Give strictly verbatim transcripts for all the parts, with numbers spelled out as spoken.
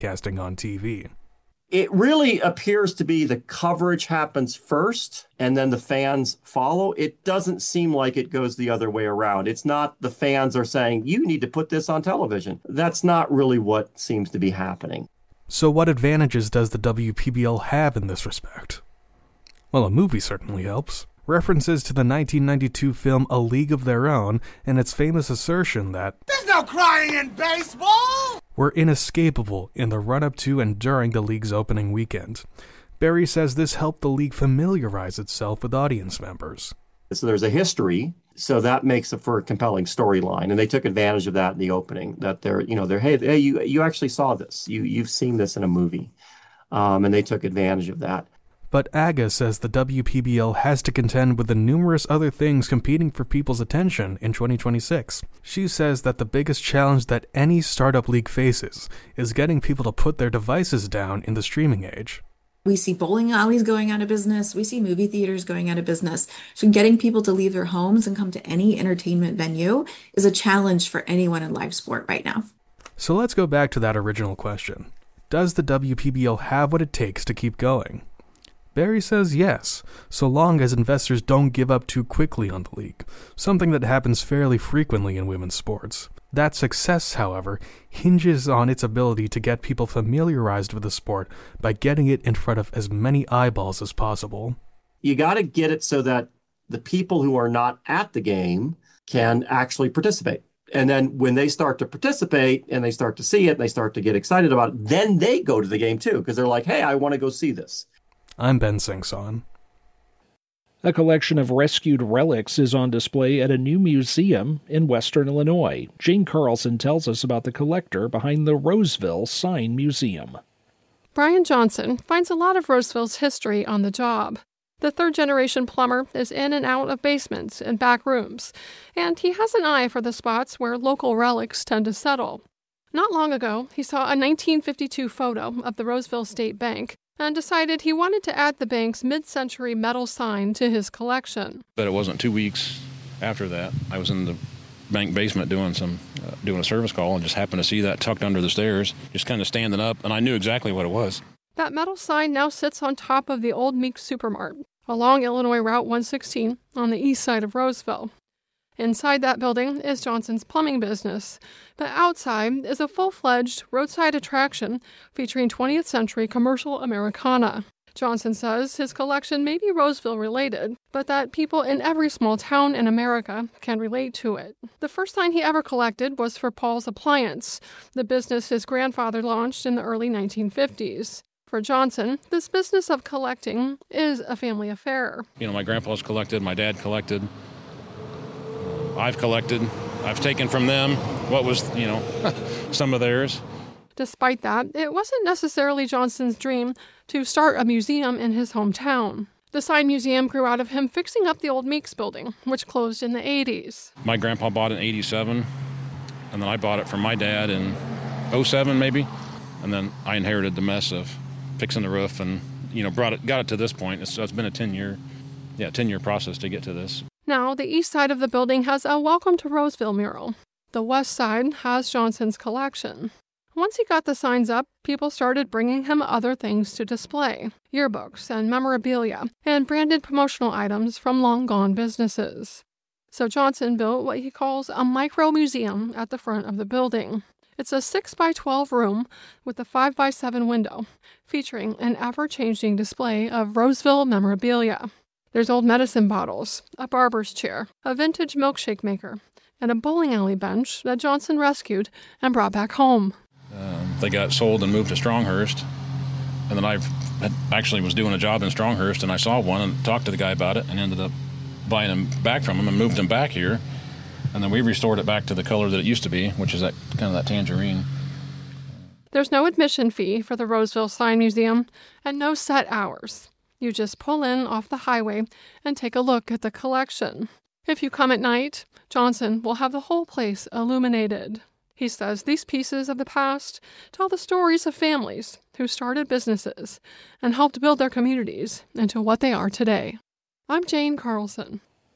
casting on T V. It really appears to be the coverage happens first and then the fans follow. It doesn't seem like it goes the other way around. It's not the fans are saying, you need to put this on television. That's not really what seems to be happening. So what advantages does the W P B L have in this respect? Well, a movie certainly helps. References to the nineteen ninety-two film A League of Their Own and its famous assertion that there's no crying in baseball were inescapable in the run-up to and during the league's opening weekend. Barry says this helped the league familiarize itself with audience members. So there's a history, so that makes it for a compelling storyline, and they took advantage of that in the opening. That they're, you know, they're hey, hey, you you actually saw this, you you've seen this in a movie, um, and they took advantage of that. But Aga says the W P B L has to contend with the numerous other things competing for people's attention in twenty twenty-six. She says that the biggest challenge that any startup league faces is getting people to put their devices down in the streaming age. We see bowling alleys going out of business. We see movie theaters going out of business. So getting people to leave their homes and come to any entertainment venue is a challenge for anyone in live sport right now. So let's go back to that original question. Does the W P B L have what it takes to keep going? Barry says yes, so long as investors don't give up too quickly on the league, something that happens fairly frequently in women's sports. That success, however, hinges on its ability to get people familiarized with the sport by getting it in front of as many eyeballs as possible. You got to get it so that the people who are not at the game can actually participate. And then when they start to participate and they start to see it and they start to get excited about it, then they go to the game too, because they're like, hey, I want to go see this. I'm Ben Singson. A collection of rescued relics is on display at a new museum in Western Illinois. Jane Carlson tells us about the collector behind the Roseville Sign Museum. Brian Johnson finds a lot of Roseville's history on the job. The third-generation plumber is in and out of basements and back rooms, and he has an eye for the spots where local relics tend to settle. Not long ago, he saw a nineteen fifty-two photo of the Roseville State Bank and decided he wanted to add the bank's mid-century metal sign to his collection. But it wasn't two weeks after that. I was in the bank basement doing some uh, doing a service call and just happened to see that tucked under the stairs, just kind of standing up, and I knew exactly what it was. That metal sign now sits on top of the old Meeks Supermart along Illinois Route one sixteen on the east side of Roseville. Inside that building is Johnson's plumbing business, but outside is a full-fledged roadside attraction featuring twentieth century commercial Americana. Johnson says his collection may be Roseville-related, but that people in every small town in America can relate to it. The first sign he ever collected was for Paul's Appliance, the business his grandfather launched in the early nineteen fifties. For Johnson, this business of collecting is a family affair. You know, my grandpa's collected, my dad collected. I've collected. I've taken from them what was, you know, some of theirs. Despite that, it wasn't necessarily Johnson's dream to start a museum in his hometown. The Sign Museum grew out of him fixing up the old Meeks building, which closed in the eighties. My grandpa bought it in eighty-seven, and then I bought it from my dad in oh seven maybe, and then I inherited the mess of fixing the roof and, you know, brought it, got it to this point. It's, it's been a ten-year, yeah, ten-year process to get to this. Now, the east side of the building has a Welcome to Roseville mural. The west side has Johnson's collection. Once he got the signs up, people started bringing him other things to display, yearbooks and memorabilia, and branded promotional items from long-gone businesses. So Johnson built what he calls a micro-museum at the front of the building. It's a six by twelve room with a five by seven window, featuring an ever-changing display of Roseville memorabilia. There's old medicine bottles, a barber's chair, a vintage milkshake maker, and a bowling alley bench that Johnson rescued and brought back home. Um, they got sold and moved to Stronghurst, and then I actually was doing a job in Stronghurst, and I saw one and talked to the guy about it and ended up buying them back from him and moved them back here. And then we restored it back to the color that it used to be, which is that kind of that tangerine. There's no admission fee for the Roseville Sign Museum and no set hours. You just pull in off the highway and take a look at the collection. If you come at night, Johnson will have the whole place illuminated. He says these pieces of the past tell the stories of families who started businesses and helped build their communities into what they are today. I'm Jane Carlson.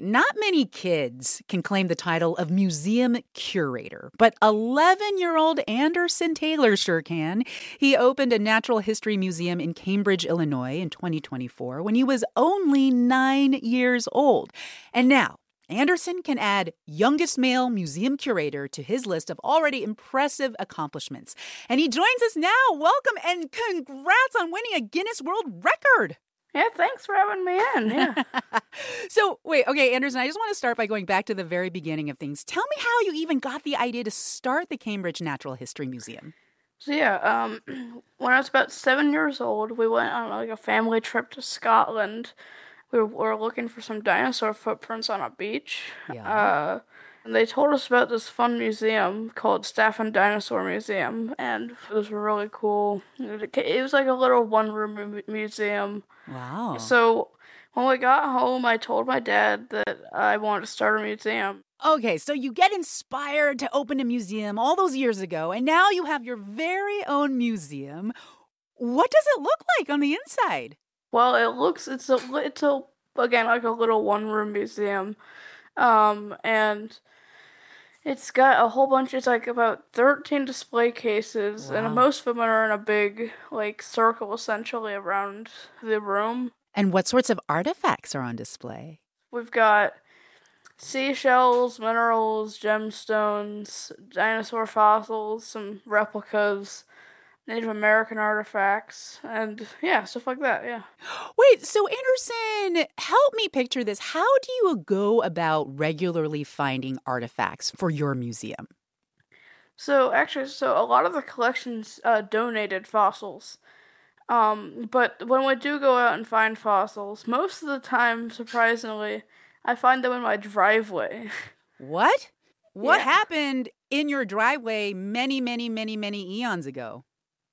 not many kids can claim the title of museum curator, but eleven-year-old Anderson Taylor sure can. He opened a natural history museum in Cambridge, Illinois in twenty twenty-four when he was only nine years old. And now, Anderson can add youngest male museum curator to his list of already impressive accomplishments. And he joins us now. Welcome and congrats on winning a Guinness World Record. Yeah, thanks for having me in. Yeah. So, wait, okay, Anderson, I just want to start by going back to the very beginning of things. Tell me how you even got the idea to start the Cambridge Natural History Museum. So, yeah, um, when I was about seven years old, we went on like a family trip to Scotland. We were, we were looking for some dinosaur footprints on a beach. Yeah. Uh, and they told us about this fun museum called Staffin Dinosaur Museum, and it was really cool. It was like a little one-room mu- museum. Wow. So when we got home, I told my dad that I wanted to start a museum. Okay, so you get inspired to open a museum all those years ago, and now you have your very own museum. What does it look like on the inside? Well, it looks, it's a, it's a, again, like a little one-room museum. Um, and it's got a whole bunch, it's like about thirteen display cases, Wow. and most of them are in a big, like, circle, essentially, around the room. And what sorts of artifacts are on display? We've got seashells, minerals, gemstones, dinosaur fossils, some replicas, Native American artifacts, and yeah, stuff like that, yeah. Wait, so Anderson, help me picture this. How do you go about regularly finding artifacts for your museum? So actually, so a lot of the collections uh, donated fossils. Um, but when we do go out and find fossils, most of the time, surprisingly, I find them in my driveway. What? What Yeah. happened in your driveway many, many, many, many eons ago?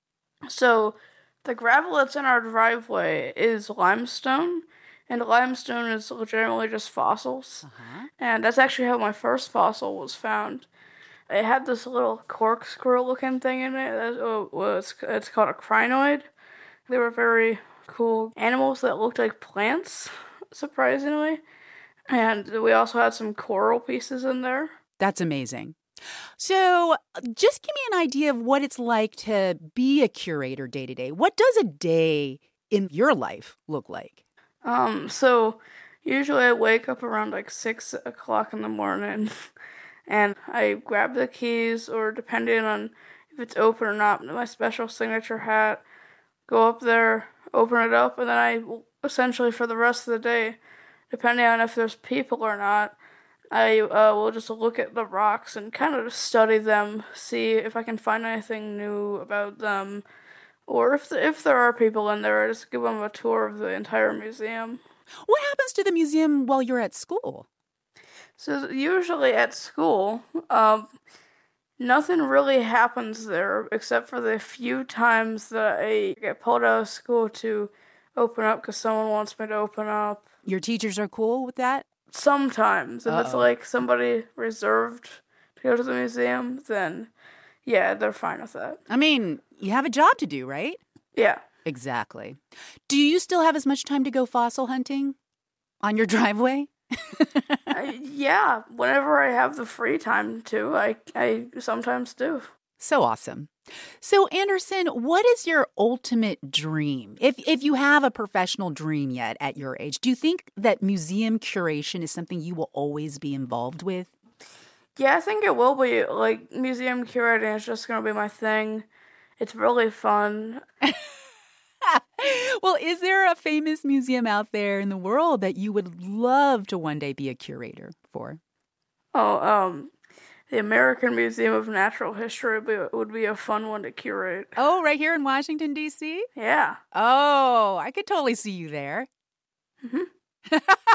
So the gravel that's in our driveway is limestone, and limestone is legitimately just fossils. Uh-huh. And that's actually how my first fossil was found. It had this little corkscrew-looking thing in it. That was, it's called a crinoid. They were very cool animals that looked like plants, surprisingly. And we also had some coral pieces in there. That's amazing. So just give me an idea of what it's like to be a curator day to day. What does a day in your life look like? Um, so usually I wake up around like six o'clock in the morning and I grab the keys, or depending on if it's open or not, my special signature hat, go up there, open it up, and then I essentially for the rest of the day, depending on if there's people or not, I uh, will just look at the rocks and kind of just study them, see if I can find anything new about them, or if the, if there are people in there, I just give them a tour of the entire museum. What happens to the museum while you're at school? So usually at school, um, nothing really happens there except for the few times that I get pulled out of school to open up because someone wants me to open up. Your teachers are cool with that? Sometimes. If it's Uh-oh. like somebody reserved to go to the museum, then yeah, they're fine with that. I mean, you have a job to do, right? Yeah. Exactly. Do you still have as much time to go fossil hunting on your driveway? uh, yeah, whenever I have the free time to, I, I sometimes do. So awesome. So, Anderson, what is your ultimate dream? If if you have a professional dream yet at your age, do you think that museum curation is something you will always be involved with? Yeah, I think it will be. Like, museum curating is just going to be my thing. It's really fun. Well, is there a famous museum out there in the world that you would love to one day be a curator for? Oh, um... the American Museum of Natural History would be, would be a fun one to curate. Oh, right here in Washington, D C? Yeah. Oh, I could totally see you there. Mm-hmm.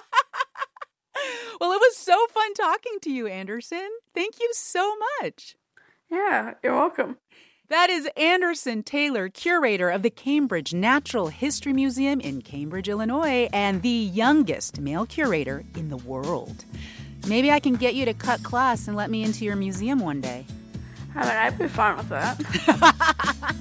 Well, it was so fun talking to you, Anderson. Thank you so much. Yeah, you're welcome. That is Anderson Taylor, curator of the Cambridge Natural History Museum in Cambridge, Illinois, and the youngest male curator in the world. Maybe I can get you to cut class and let me into your museum one day. I mean, I'd be fine with that.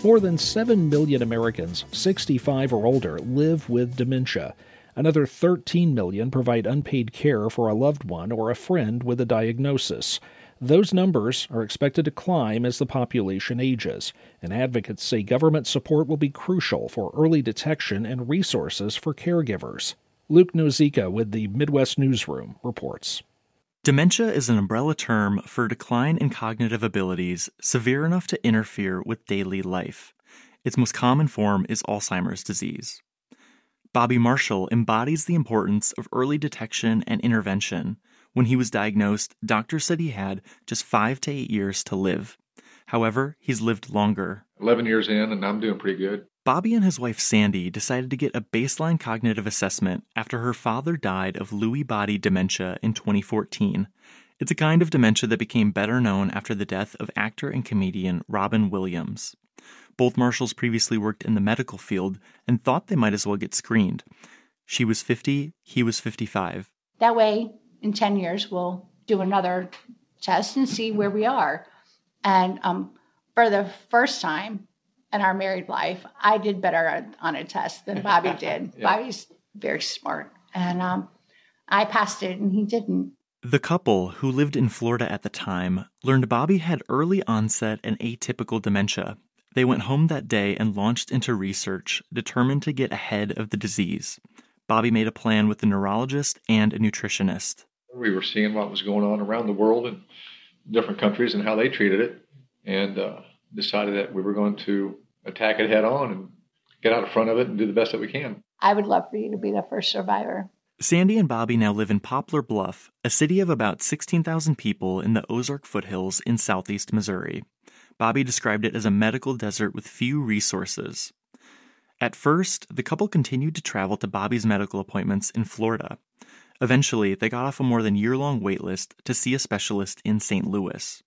More than seven million Americans sixty-five or older live with dementia. Another thirteen million provide unpaid care for a loved one or a friend with a diagnosis. Those numbers are expected to climb as the population ages, and advocates say government support will be crucial for early detection and resources for caregivers. Luke Nozica with the Midwest Newsroom reports. Dementia is an umbrella term for decline in cognitive abilities severe enough to interfere with daily life. Its most common form is Alzheimer's disease. Bobby Marshall embodies the importance of early detection and intervention. When he was diagnosed, doctors said he had just five to eight years to live. However, he's lived longer. eleven years in, and I'm doing pretty good. Bobby and his wife Sandy decided to get a baseline cognitive assessment after her father died of Lewy body dementia in twenty fourteen. It's a kind of dementia that became better known after the death of actor and comedian Robin Williams. Both Marshalls previously worked in the medical field and thought they might as well get screened. She was fifty, he was fifty-five. That way, in ten years, we'll do another test and see where we are. And um, for the first time in our married life, I did better on a test than Bobby did. Yeah. Bobby's very smart. And um, I passed it and he didn't. The couple, who lived in Florida at the time, learned Bobby had early onset and atypical dementia. They went home that day and launched into research, determined to get ahead of the disease. Bobby made a plan with a neurologist and a nutritionist. We were seeing what was going on around the world and different countries and how they treated it, and uh, decided that we were going to attack it head on and get out in front of it and do the best that we can. I would love for you to be the first survivor. Sandy and Bobby now live in Poplar Bluff, a city of about sixteen thousand people in the Ozark foothills in southeast Missouri. Bobby described it as a medical desert with few resources. At first, the couple continued to travel to Bobby's medical appointments in Florida. Eventually, they got off a more than year-long waitlist to see a specialist in Saint Louis.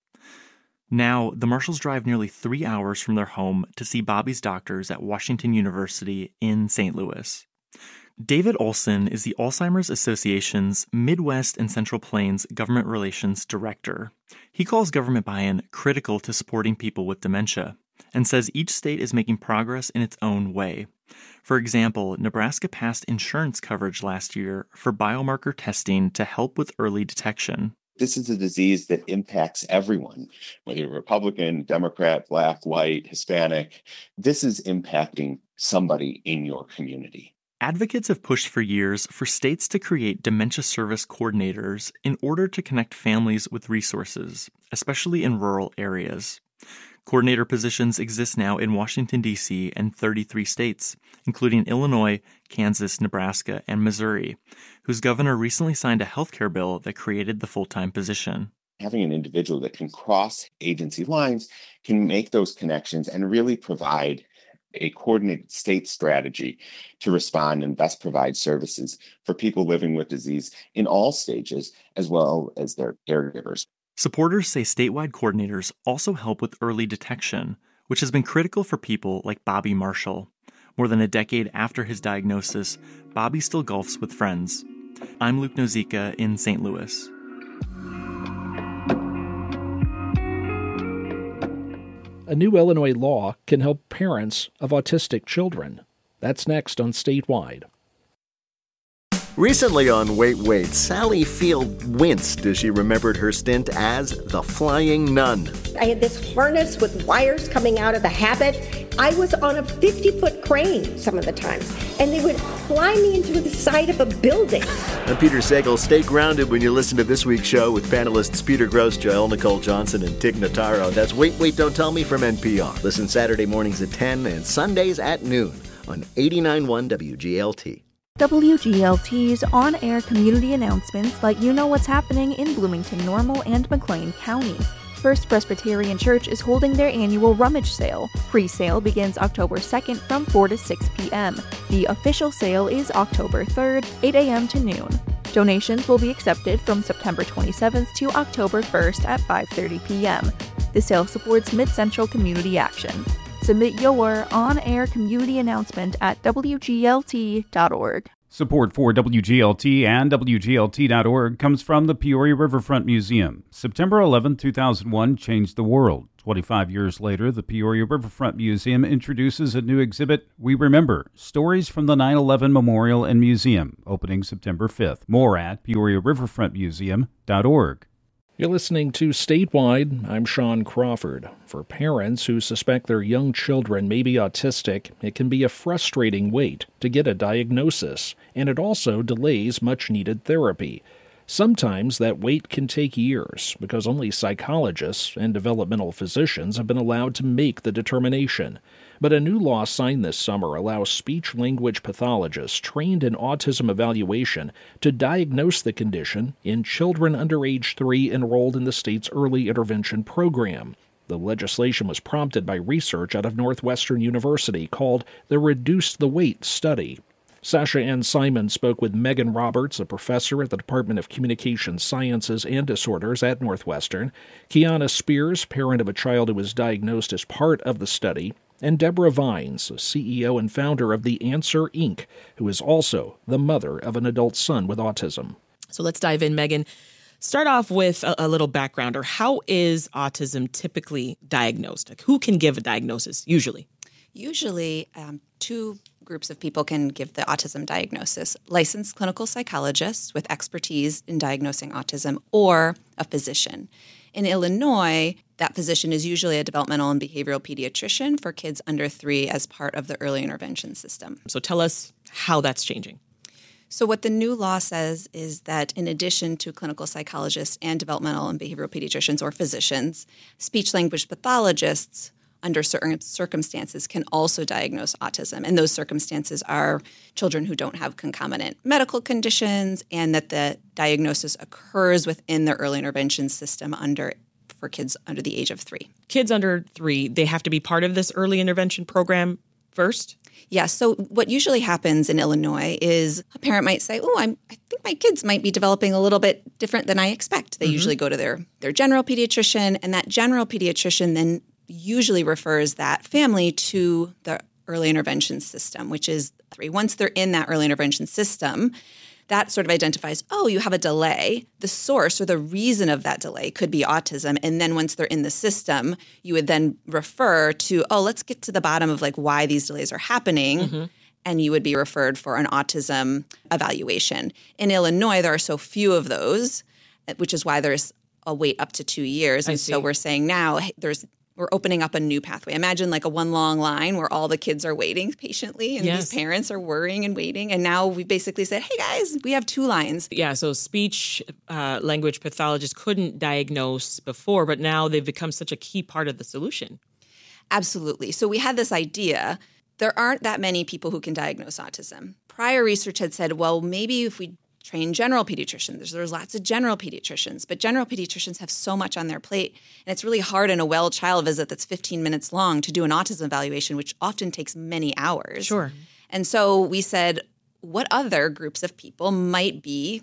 Now, the Marshalls drive nearly three hours from their home to see Bobby's doctors at Washington University in Saint Louis. David Olson is the Alzheimer's Association's Midwest and Central Plains Government Relations Director. He calls government buy-in critical to supporting people with dementia, and says each state is making progress in its own way. For example, Nebraska passed insurance coverage last year for biomarker testing to help with early detection. This is a disease that impacts everyone, whether you're Republican, Democrat, Black, white, Hispanic. This is impacting somebody in your community. Advocates have pushed for years for states to create dementia service coordinators in order to connect families with resources, especially in rural areas. Coordinator positions exist now in Washington, D C and thirty-three states, including Illinois, Kansas, Nebraska, and Missouri, whose governor recently signed a healthcare bill that created the full-time position. Having an individual that can cross agency lines can make those connections and really provide a coordinated state strategy to respond and best provide services for people living with disease in all stages, as well as their caregivers. Supporters say statewide coordinators also help with early detection, which has been critical for people like Bobby Marshall. More than a decade after his diagnosis, Bobby still golfs with friends. I'm Luke Nozica in Saint Louis. A new Illinois law can help parents of autistic children. That's next on Statewide. Recently on Wait, Wait, Sally Field winced as she remembered her stint as the Flying Nun. I had this harness with wires coming out of the habit. I was on a fifty-foot crane some of the times, and they would fly me into the side of a building. I'm Peter Sagal. Stay grounded when you listen to this week's show with panelists Peter Gross, Joel Nicole Johnson, and Tig Notaro. That's Wait, Wait, Don't Tell Me from N P R. Listen Saturday mornings at ten and Sundays at noon on eighty-nine point one W G L T. W G L T's on-air community announcements let you know what's happening in Bloomington, Normal, and McLean County. First Presbyterian Church is holding their annual rummage sale. Pre-sale begins October second from four to six p.m. The official sale is October third, eight a.m. to noon. Donations will be accepted from September twenty-seventh to October first at five thirty p.m. The sale supports Mid-Central Community Action. Submit your on-air community announcement at W G L T dot org. Support for W G L T and W G L T dot org comes from the Peoria Riverfront Museum. September eleventh, two thousand one changed the world. twenty-five years later, the Peoria Riverfront Museum introduces a new exhibit, We Remember, Stories from the nine eleven Memorial and Museum, opening September fifth. More at peoria riverfront museum dot org. You're listening to Statewide. I'm Sean Crawford. For parents who suspect their young children may be autistic, it can be a frustrating wait to get a diagnosis, and it also delays much-needed therapy. Sometimes that wait can take years because only psychologists and developmental physicians have been allowed to make the determination. But a new law signed this summer allows speech-language pathologists trained in autism evaluation to diagnose the condition in children under age three enrolled in the state's early intervention program. The legislation was prompted by research out of Northwestern University called the Reduce the Wait Study. Sasha Ann Simon spoke with Megan Roberts, a professor at the Department of Communication Sciences and Disorders at Northwestern, Kiana Spears, parent of a child who was diagnosed as part of the study, and Deborah Vines, C E O and founder of The Answer, Incorporated, who is also the mother of an adult son with autism. So let's dive in, Megan. Start off with a, a little background, or how is autism typically diagnosed? Like, who can give a diagnosis usually? Usually, um, two groups of people can give the autism diagnosis: licensed clinical psychologists with expertise in diagnosing autism, or a physician. In Illinois, that physician is usually a developmental and behavioral pediatrician for kids under three as part of the early intervention system. So tell us how that's changing. So what the new law says is that in addition to clinical psychologists and developmental and behavioral pediatricians or physicians, speech-language pathologists under certain circumstances can also diagnose autism. And those circumstances are children who don't have concomitant medical conditions and that the diagnosis occurs within the early intervention system under for kids under the age of three. Kids under three, they have to be part of this early intervention program first? Yeah, so what usually happens in Illinois is a parent might say, oh, I'm, I think my kids might be developing a little bit different than I expect. They mm-hmm. usually go to their, their general pediatrician, and that general pediatrician then usually refers that family to the early intervention system, which is three. Once they're in that early intervention system, that sort of identifies, oh, you have a delay. The source or the reason of that delay could be autism. And then once they're in the system, you would then refer to, oh, let's get to the bottom of like why these delays are happening. Mm-hmm. And you would be referred for an autism evaluation. In Illinois, there are so few of those, which is why there's a wait up to two years. And so we're saying now there's We're opening up a new pathway. Imagine like a one long line where all the kids are waiting patiently and yes. these parents are worrying and waiting. And now we basically said, hey, guys, we have two lines. Yeah, so speech uh, language pathologists couldn't diagnose before, but now they've become such a key part of the solution. Absolutely. So we had this idea. There aren't that many people who can diagnose autism. Prior research had said, well, maybe if we train general pediatricians. There's, there's lots of general pediatricians, but general pediatricians have so much on their plate, and it's really hard in a well child visit that's fifteen minutes long to do an autism evaluation, which often takes many hours. Sure. And so we said, what other groups of people might be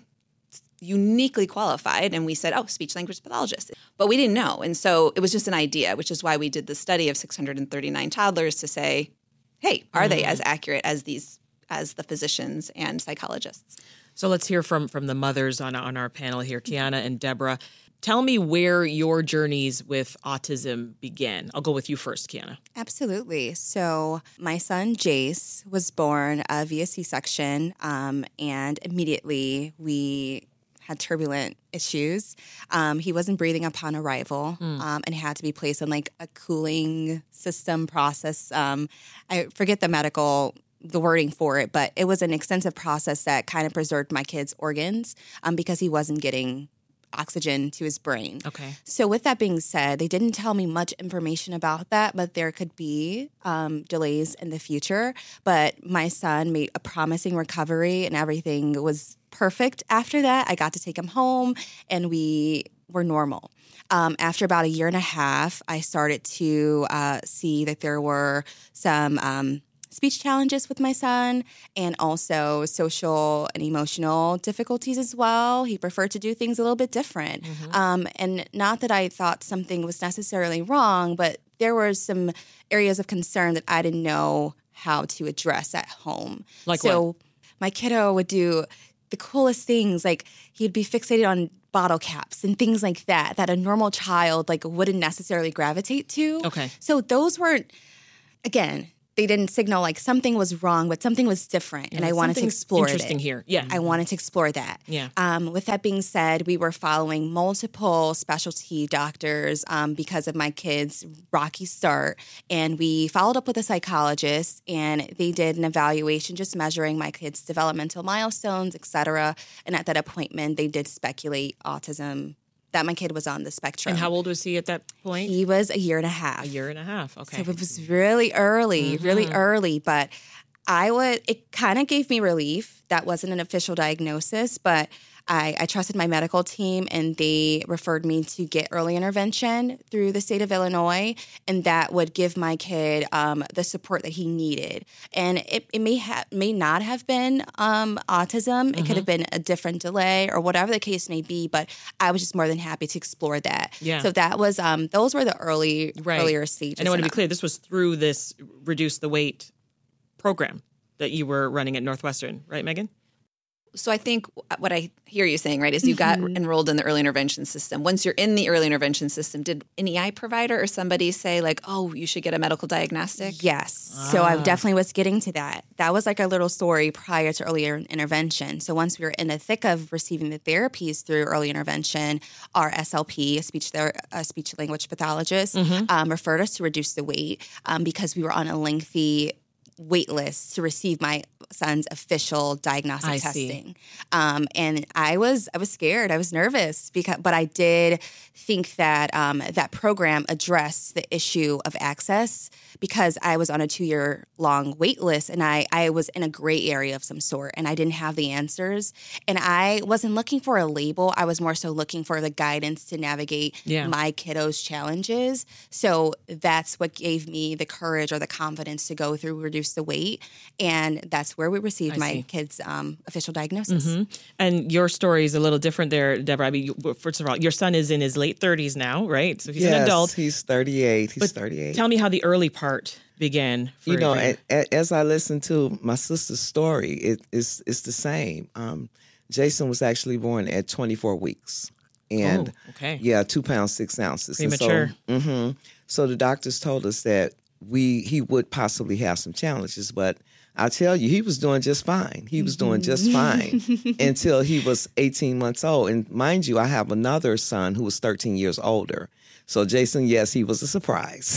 uniquely qualified? And we said, oh, speech-language pathologists. But we didn't know, and so it was just an idea, which is why we did the study of six hundred thirty-nine toddlers to say, hey, are mm-hmm. they as accurate as these as the physicians and psychologists? So let's hear from from the mothers on, on our panel here, Kiana and Deborah. Tell me where your journeys with autism began. I'll go with you first, Kiana. Absolutely. So my son, Jace, was born uh, via C-section, um, and immediately we had turbulent issues. Um, he wasn't breathing upon arrival mm. um, and had to be placed in like a cooling system process. Um, I forget the medical the wording for it, but it was an extensive process that kind of preserved my kid's organs um, because he wasn't getting oxygen to his brain. Okay. So with that being said, they didn't tell me much information about that, but there could be um, delays in the future. But my son made a promising recovery and everything was perfect after that. I got to take him home and we were normal. Um, after about a year and a half, I started to uh, see that there were some um, speech challenges with my son and also social and emotional difficulties as well. He preferred to do things a little bit different. Mm-hmm. Um, and not that I thought something was necessarily wrong, but there were some areas of concern that I didn't know how to address at home. Like so what? My kiddo would do the coolest things. Like he'd be fixated on bottle caps and things like that, that a normal child like wouldn't necessarily gravitate to. Okay. So those weren't, again, they didn't signal like something was wrong, but something was different, and Yeah, I wanted to something's explore interesting it. here. Yeah. I wanted to explore that. Yeah. Um, with that being said, we were following multiple specialty doctors um, because of my kids' rocky start, and we followed up with a psychologist, and they did an evaluation, just measuring my kids' developmental milestones, et cetera. And at that appointment, they did speculate autism. That my kid was on the spectrum. And how old was he at that point? He was a year and a half. A year and a half. Okay. So it was really early, Mm-hmm. really early. But I would, it kind of gave me relief. That wasn't an official diagnosis, but I, I trusted my medical team, and they referred me to get early intervention through the state of Illinois, and that would give my kid um, the support that he needed. And it, it may ha- may not have been um, autism. It Mm-hmm. could have been a different delay or whatever the case may be, but I was just more than happy to explore that. Yeah. So that was, um, those were the early, Right. earlier stages. And I want to And be clear, this was through this Reduce the Weight program that you were running at Northwestern, right, Megan? So I think what I hear you saying, right, is you got Mhm. enrolled in the early intervention system. Once you're in the early intervention system, did an E I provider or somebody say like, oh, you should get a medical diagnostic? Yes. So I Ah. definitely was getting to that. That was like a little story prior to earlier intervention. So once we were in the thick of receiving the therapies through early intervention, our S L P, a speech ther- a speech language pathologist, Mhm. um, referred us to reduce the weight um, because we were on a lengthy wait list to receive my son's official diagnostic I see. testing. Um, and I was I was scared. I was nervous because, but I did think that um, that program addressed the issue of access because I was on a two year long wait list, and I I was in a gray area of some sort, and I didn't have the answers, and I wasn't looking for a label. I was more so looking for the guidance to navigate Yeah. my kiddos' challenges. So that's what gave me the courage or the confidence to go through Reduce the Weight, and that's where we received I my see. kid's um, official diagnosis. hmm And your story is a little different there, Deborah. I mean, you, first of all, your son is in his late thirties now, right? So he's yes, an adult. He's thirty-eight. He's But thirty-eight. Tell me how the early part began. For you know, for a, a, as I listened to my sister's story, it, it's it's the same. Um, Jason was actually born at twenty-four weeks, and Oh, okay. yeah, two pounds six ounces. And Premature. So, hmm so the doctors told us that we he would possibly have some challenges, but I tell you, he was doing just fine. He was doing just fine until he was eighteen months old. And mind you, I have another son who was thirteen years older. So Jason, yes, he was a surprise.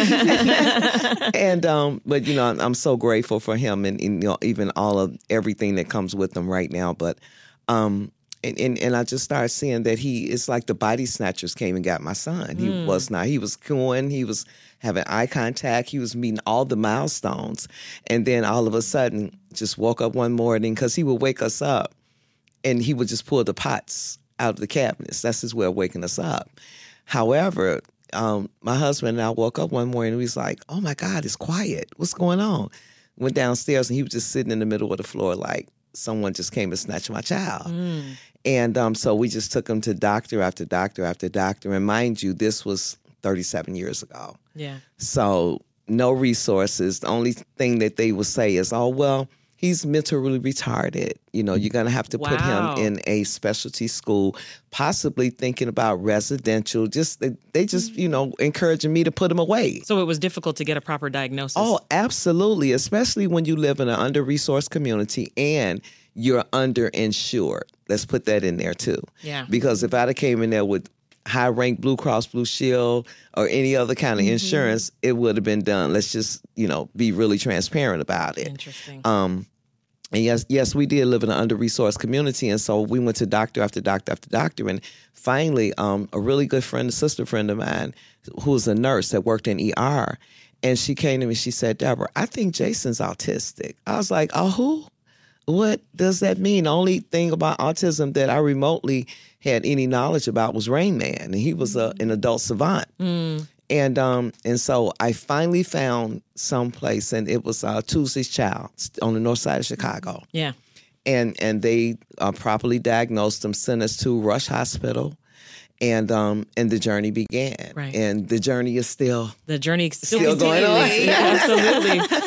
and um, but you know, I'm, I'm so grateful for him, and, and you know, even all of everything that comes with him right now. But um, and, and and I just started seeing that he it's like the body snatchers came and got my son. He Mm. was not. He was cooing. He was having eye contact. He was meeting all the milestones, and then all of a sudden, just woke up one morning because he would wake us up, and he would just pull the pots out of the cabinets. That's his way of waking us up. However, um, my husband and I woke up one morning and he was like, oh my God, it's quiet. What's going on? Went downstairs and he was just sitting in the middle of the floor like someone just came and snatched my child. Mm. And um, so we just took him to doctor after doctor after doctor. And mind you, this was thirty-seven years ago. Yeah. So no resources. The only thing that they would say is, oh, well, he's mentally retarded. You know, you're going to have to put Wow. him in a specialty school, possibly thinking about residential. Just they, they just, you know, encouraging me to put him away. So it was difficult to get a proper diagnosis. Oh, absolutely, especially when you live in an under-resourced community and you're underinsured. Let's put that in there too. Yeah. Because if I'd have came in there with high rank Blue Cross Blue Shield or any other kind of Mhm. insurance, it would have been done. Let's just, you know, be really transparent about it. Interesting. Um, and yes, yes, we did live in an under-resourced community, and so we went to doctor after doctor after doctor, and finally, um, a really good friend, a sister friend of mine, who was a nurse that worked in E R, and she came to me. She said, "Deborah, I think Jason's autistic." I was like, "Oh, who? What does that mean?" The only thing about autism that I remotely had any knowledge about was Rain Man, and he was a, an adult savant. Mm. And um and so I finally found some place, and it was uh, Tuesday's Child on the north side of Chicago. Yeah. And and they uh, properly diagnosed him, sent us to Rush Hospital, and um and the journey began. Right. And the journey is still The journey still, Still going on. continues. Yeah, absolutely.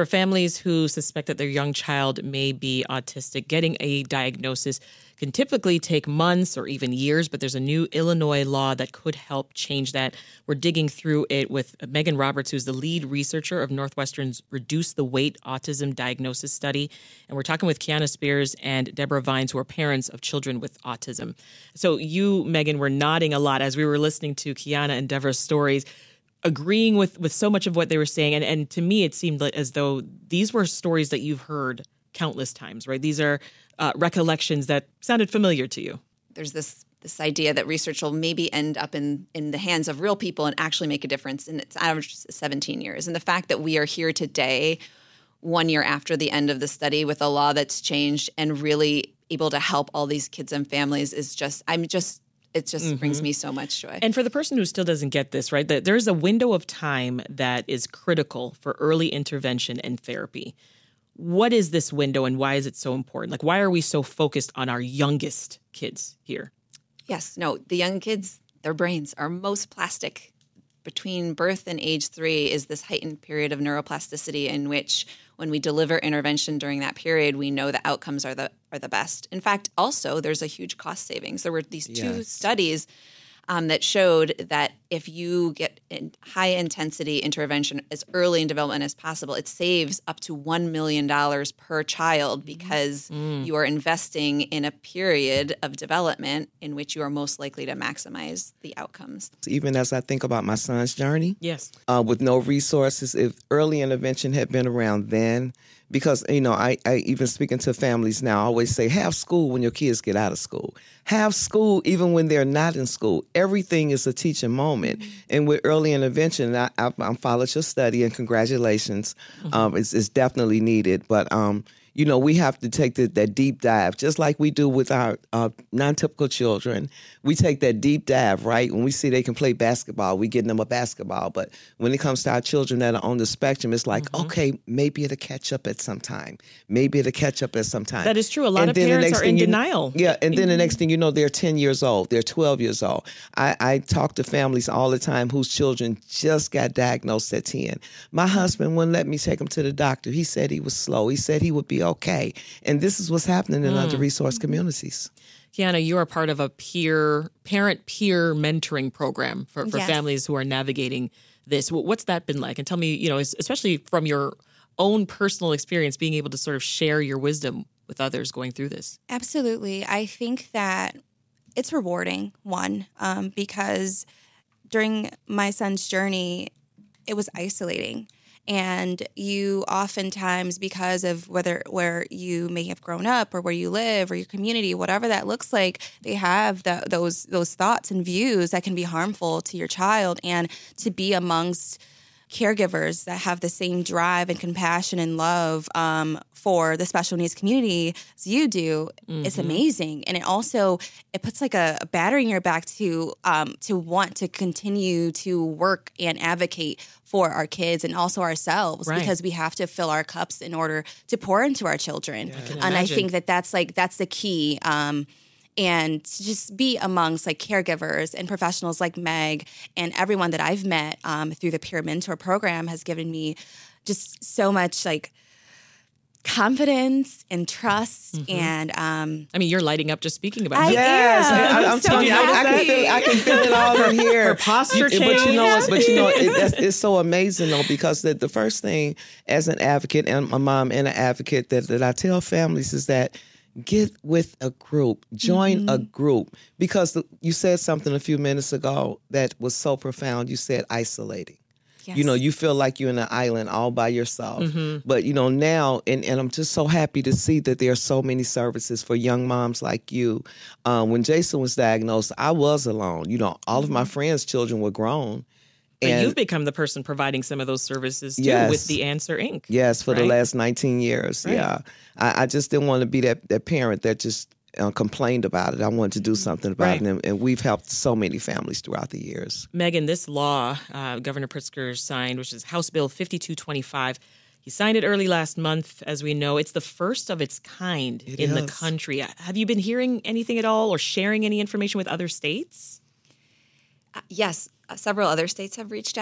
For families who suspect that their young child may be autistic, getting a diagnosis can typically take months or even years, but there's a new Illinois law that could help change that. We're digging through it with Megan Roberts, who's the lead researcher of Northwestern's Reduce the Weight Autism Diagnosis Study. And we're talking with Kiana Spears and Deborah Vines, who are parents of children with autism. So you, Megan, were nodding a lot as we were listening to Kiana and Deborah's stories, agreeing with, with so much of what they were saying. And, and to me, it seemed like as though these were stories that you've heard countless times, right? These are uh, recollections that sounded familiar to you. There's this this idea that research will maybe end up in, in the hands of real people and actually make a difference. And it's average seventeen years. And the fact that we are here today, one year after the end of the study, with a law that's changed and really able to help all these kids and families is just, I'm just, it just mm-hmm. brings me so much joy. And for the person who still doesn't get this, right, that there's a window of time that is critical for early intervention and therapy. What is this window and why is it so important? Like, why are we so focused on our youngest kids here? Yes, no, the young kids, their brains are most plastic. Between birth and age three is this heightened period of neuroplasticity in which when we deliver intervention during that period, we know the outcomes are the are the best. In fact, also, there's a huge cost savings. There were these two Yes. studies um, that showed that if you get in high-intensity intervention as early in development as possible, it saves up to one million dollars per child because Mm. you are investing in a period of development in which you are most likely to maximize the outcomes. Even as I think about my son's journey, yes, uh, with no resources, if early intervention had been around then, because, you know, I, I even speaking to families now, I always say, have school when your kids get out of school. Have school even when they're not in school. Everything is a teaching moment. Mm-hmm. And with early intervention, I, I, I followed your study, and congratulations. Mm-hmm. Um, it's, it's definitely needed. But, um, you know, we have to take the, that deep dive, just like we do with our uh, non-typical children. We take that deep dive, right? When we see they can play basketball, we get them a basketball. But when it comes to our children that are on the spectrum, it's like, mm-hmm. okay, maybe it'll catch up at some time. Maybe it'll catch up at some time. That is true. A lot and of parents are in you, denial. Yeah, and then the next thing you know, they're ten years old. They're twelve years old. I, I talk to families all the time whose children just got diagnosed at ten. My husband wouldn't let me take him to the doctor. He said he was slow. He said he would be okay. And this is what's happening in mm. under-resourced communities. Kiana, you are part of a peer, parent-peer mentoring program for, for Yes. families who are navigating this. What's that been like? And tell me, you know, especially from your own personal experience, being able to sort of share your wisdom with others going through this. Absolutely. I think that it's rewarding, one, um, because during my son's journey, it was isolating. And you oftentimes, because of whether where you may have grown up or where you live or your community, whatever that looks like, they have the, those those thoughts and views that can be harmful to your child. And to be amongst caregivers that have the same drive and compassion and love um, for the special needs community as you do, mm-hmm. it's amazing. And it also, it puts like a, a battery in your back to um, to want to continue to work and advocate for our kids and also ourselves, right. because we have to fill our cups in order to pour into our children. Yeah. I can And I imagine. think that that's like, that's the key. Um, and to just be amongst like caregivers and professionals like Meg and everyone that I've met um, through the Peer Mentor program has given me just so much like confidence and trust. Mm-hmm. And um, I mean, you're lighting up just speaking about I it. Yes, am. I, I'm So telling you, I, I can happy. feel, I can feel it all in here. Her posture You- But you know, changed. what? but you know, it, that's, it's so amazing though, because the, the first thing as an advocate and my mom and an advocate that, that I tell families is that get with a group, join Mm-hmm. a group, because the, you said something a few minutes ago that was so profound. You said isolating. Yes. You know, you feel like you're in an island all by yourself. Mhm. But, you know, now, and, and I'm just so happy to see that there are so many services for young moms like you. Um, when Jason was diagnosed, I was alone. You know, all of my friends' children were grown. But And you've become the person providing some of those services too Yes. with the Answer Incorporated. yes, for the right? last nineteen years. Right. Yeah. I, I just didn't want to be that, that parent that just uh, complained about it. I wanted to do something about Right. it. And, and we've helped so many families throughout the years. Megan, this law uh, Governor Pritzker signed, which is House Bill fifty-two twenty-five, he signed it early last month. As we know, it's the first of its kind It in the is. country. Have you been hearing anything at all or sharing any information with other states? Uh, yes, uh, several other states have reached out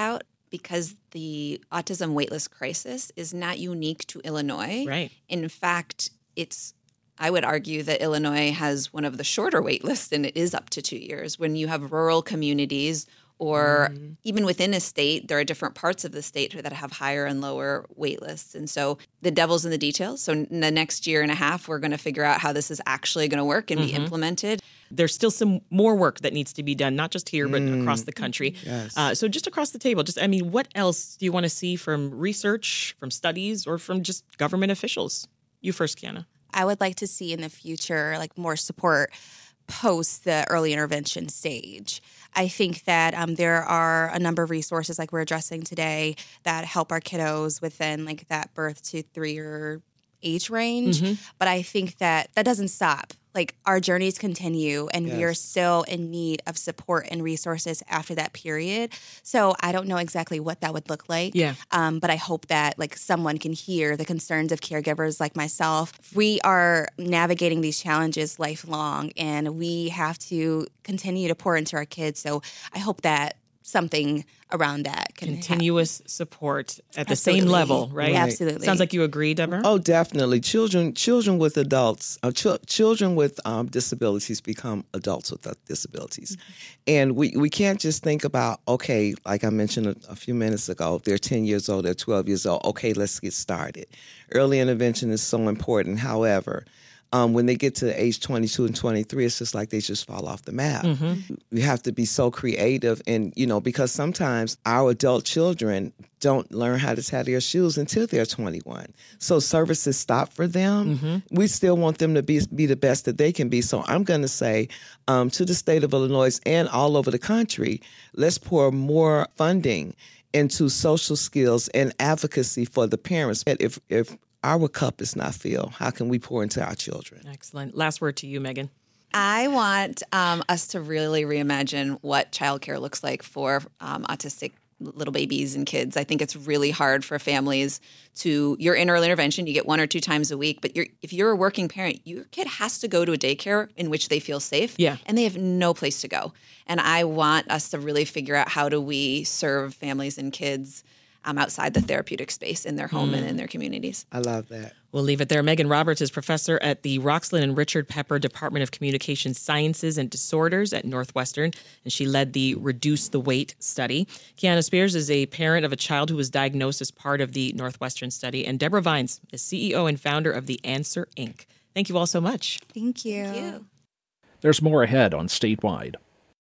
because the autism waitlist crisis is not unique to Illinois. Right. In fact, it's I would argue that Illinois has one of the shorter wait lists, and it is up to two years. When you have rural communities or mm. even within a state, there are different parts of the state that have higher and lower wait lists. And so the devil's in the details. So in the next year and a half, we're going to figure out how this is actually going to work and mm-hmm. be implemented. There's still some more work that needs to be done, not just here, but mm. across the country. Yes. Uh, so just across the table, just I mean, what else do you want to see from research, from studies, or from just government officials? You first, Kiana. I would like to see in the future like more support post the early intervention stage. I think that um, there are a number of resources like we're addressing today that help our kiddos within like that birth to three year age range. Mm-hmm. But I think that that doesn't stop. Like our journeys continue and yes. we are still in need of support and resources after that period. So I don't know exactly what that would look like. Yeah. Um, but I hope that like someone can hear the concerns of caregivers like myself. We are navigating these challenges lifelong and we have to continue to pour into our kids. So I hope that something around that can continuous happen. Support at the Absolutely. Same level, right? right? Absolutely. Sounds like you agree, Deborah. Oh, definitely. Children, children with adults, uh, ch- children with um, disabilities become adults with uh, disabilities, mm-hmm. and we we can't just think about okay, like I mentioned a, a few minutes ago, they're ten years old, they're twelve years old. Okay, let's get started. Early intervention is so important. However, Um, when they get to age twenty-two and twenty-three, it's just like they just fall off the map. Mm-hmm. We have to be so creative and, you know, because sometimes our adult children don't learn how to tie their shoes until they're twenty-one. So services stop for them. Mm-hmm. We still want them to be, be the best that they can be. So I'm going to say um, to the state of Illinois and all over the country, let's pour more funding into social skills and advocacy for the parents. If, if our cup is not filled, how can we pour into our children? Excellent. Last word to you, Megan. I want um, us to really reimagine what childcare looks like for um, autistic little babies and kids. I think it's really hard for families to, you're in early intervention, you get one or two times a week, but you're, if you're a working parent, your kid has to go to a daycare in which they feel safe, yeah. and they have no place to go. And I want us to really figure out how do we serve families and kids Um, outside the therapeutic space in their home mm. and in their communities. I love that. We'll leave it there. Megan Roberts is professor at the Roxland and Richard Pepper Department of Communication Sciences and Disorders at Northwestern, and she led the Reduce the Wait study. Kiana Spears is a parent of a child who was diagnosed as part of the Northwestern study, and Deborah Vines is C E O and founder of The Answer, Incorporated. Thank you all so much. Thank you. Thank you. There's more ahead on Statewide.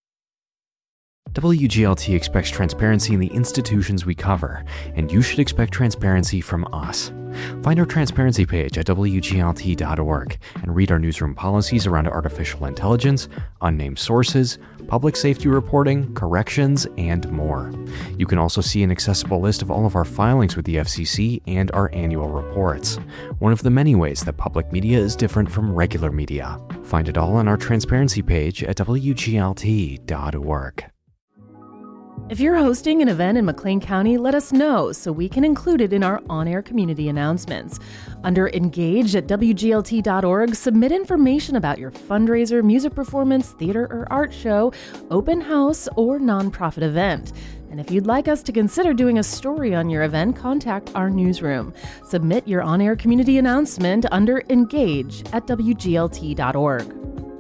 W G L T expects transparency in the institutions we cover, and you should expect transparency from us. Find our transparency page at W G L T dot org and read our newsroom policies around artificial intelligence, unnamed sources, public safety reporting, corrections, and more. You can also see an accessible list of all of our filings with the F C C and our annual reports, one of the many ways that public media is different from regular media. Find it all on our transparency page at W G L T dot org. If you're hosting an event in McLean County, let us know so we can include it in our on-air community announcements. Under Engage at W G L T dot org, submit information about your fundraiser, music performance, theater or art show, open house, or nonprofit event. And if you'd like us to consider doing a story on your event, contact our newsroom. Submit your on-air community announcement under Engage at W G L T dot org.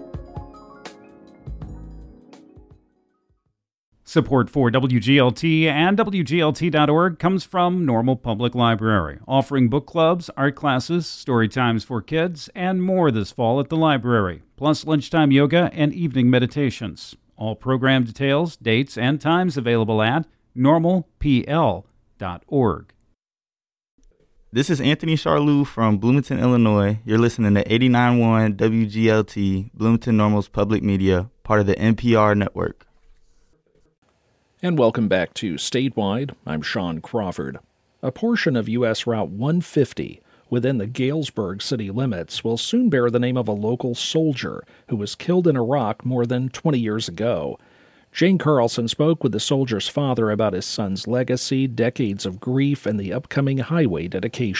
Support for W G L T and W G L T dot org comes from Normal Public Library, offering book clubs, art classes, story times for kids, and more this fall at the library, plus lunchtime yoga and evening meditations. All program details, dates, and times available at normal p l dot org. This is Anthony Charlou from Bloomington, Illinois. You're listening to eighty-nine point one W G L T, Bloomington Normal's public media, part of the N P R network. And welcome back to Statewide. I'm Sean Crawford. A portion of U S Route one fifty within the Galesburg city limits will soon bear the name of a local soldier who was killed in Iraq more than twenty years ago. Jane Carlson spoke with the soldier's father about his son's legacy, decades of grief, and the upcoming highway dedication.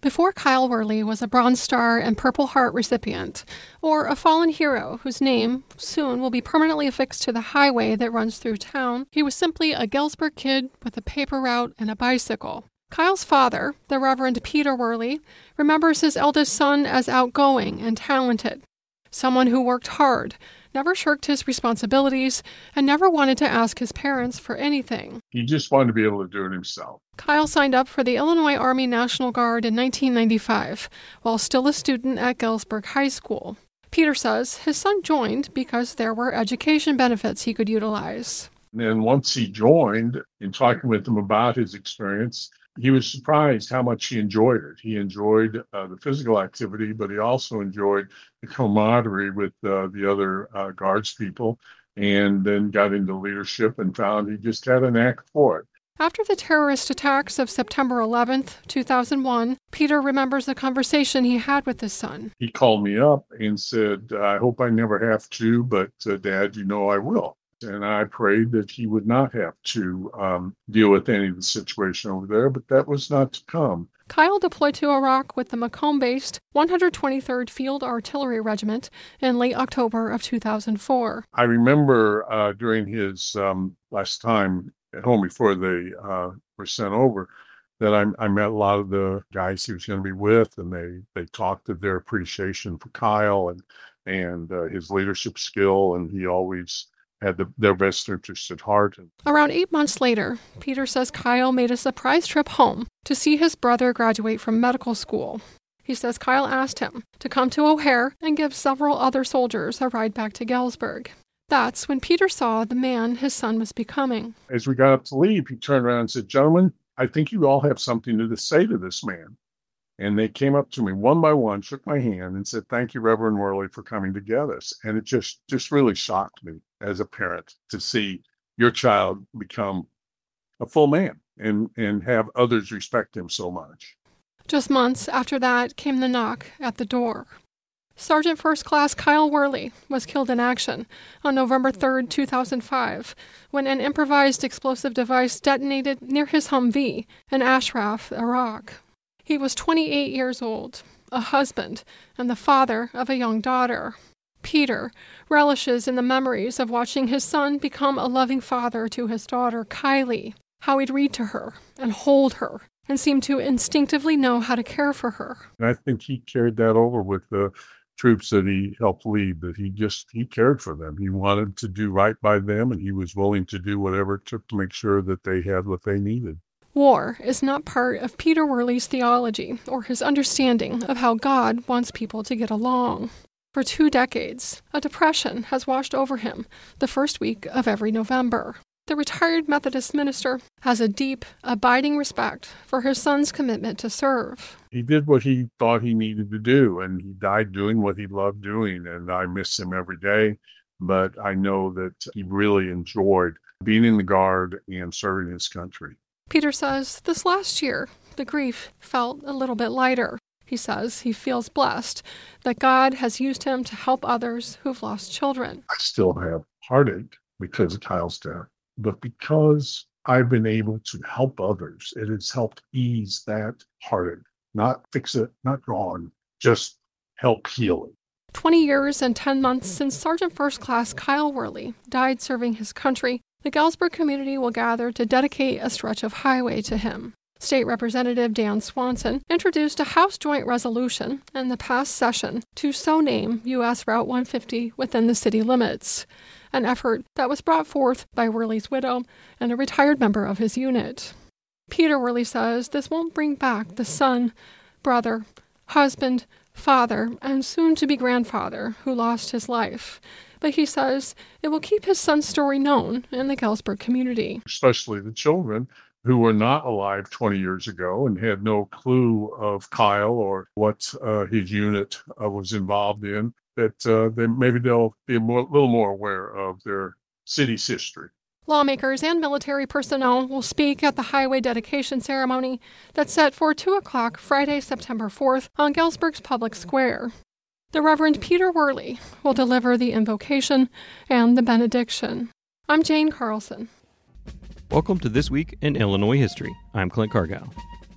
Before Kyle Worley was a Bronze Star and Purple Heart recipient, or a fallen hero whose name soon will be permanently affixed to the highway that runs through town, he was simply a Galesburg kid with a paper route and a bicycle. Kyle's father, the Reverend Peter Worley, remembers his eldest son as outgoing and talented, someone who worked hard, never shirked his responsibilities, and never wanted to ask his parents for anything. He just wanted to be able to do it himself. Kyle signed up for the Illinois Army National Guard in nineteen ninety-five, while still a student at Galesburg High School. Peter says his son joined because there were education benefits he could utilize. And once he joined, in talking with him about his experience, he was surprised how much he enjoyed it. He enjoyed uh, the physical activity, but he also enjoyed the camaraderie with uh, the other uh, Guards people, and then got into leadership and found he just had a knack for it. After the terrorist attacks of September eleventh, two thousand one, Peter remembers the conversation he had with his son. He called me up and said, I hope I never have to, but uh, Dad, you know I will. And I prayed that he would not have to um, deal with any of the situation over there, but that was not to come. Kyle deployed to Iraq with the Macomb-based one hundred twenty-third Field Artillery Regiment in late October of two thousand four. I remember uh, during his um, last time at home before they uh, were sent over, that I, I met a lot of the guys he was going to be with, and they, they talked of their appreciation for Kyle and, and uh, his leadership skill, and he always had the, their best interest at heart. Around eight months later, Peter says Kyle made a surprise trip home to see his brother graduate from medical school. He says Kyle asked him to come to O'Hare and give several other soldiers a ride back to Galesburg. That's when Peter saw the man his son was becoming. As we got up to leave, he turned around and said, gentlemen, I think you all have something to say to this man. And they came up to me one by one, shook my hand, and said, thank you, Reverend Worley, for coming to get us. And it just, just really shocked me as a parent to see your child become a full man and, and have others respect him so much. Just months after that came the knock at the door. Sergeant First Class Kyle Worley was killed in action on November third, two thousand five, when an improvised explosive device detonated near his Humvee in Ashraf, Iraq. He was twenty-eight years old, a husband, and the father of a young daughter. Peter relishes in the memories of watching his son become a loving father to his daughter, Kylie, how he'd read to her and hold her and seemed to instinctively know how to care for her. And I think he carried that over with the troops that he helped lead, that he just, he cared for them. He wanted to do right by them, and he was willing to do whatever it took to make sure that they had what they needed. War is not part of Peter Worley's theology or his understanding of how God wants people to get along. For two decades, a depression has washed over him the first week of every November. The retired Methodist minister has a deep, abiding respect for his son's commitment to serve. He did what he thought he needed to do, and he died doing what he loved doing, and I miss him every day, but I know that he really enjoyed being in the Guard and serving his country. Peter says this last year, the grief felt a little bit lighter. He says he feels blessed that God has used him to help others who've lost children. I still have heartache because of Kyle's death, but because I've been able to help others, it has helped ease that heartache. Not fix it, not gone, just help heal it. Twenty years and ten months since Sergeant First Class Kyle Worley died serving his country, the Galesburg community will gather to dedicate a stretch of highway to him. State Representative Dan Swanson introduced a House Joint Resolution in the past session to so name U S Route one fifty within the city limits, an effort that was brought forth by Worley's widow and a retired member of his unit. Peter Worley says this won't bring back the son, brother, husband, father, and soon-to-be grandfather who lost his life, but he says it will keep his son's story known in the Galesburg community. Especially the children who were not alive twenty years ago and had no clue of Kyle or what uh, his unit uh, was involved in, that uh, they, maybe they'll be a more, little more aware of their city's history. Lawmakers and military personnel will speak at the highway dedication ceremony that's set for two o'clock Friday, September fourth on Galesburg's Public Square. The Reverend Peter Worley will deliver the invocation and the benediction. I'm Jane Carlson. Welcome to This Week in Illinois History. I'm Clint Cargile.